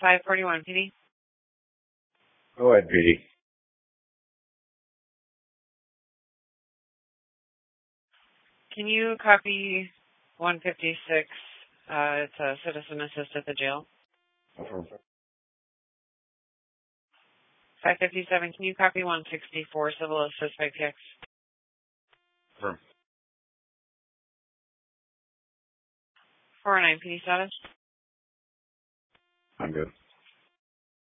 541 PD. Go ahead, PD. Can you copy 156? It's a citizen assist at the jail. Affirm. 557, can you copy 164, civil assist by PX? Affirm. 409 PD status? I'm good.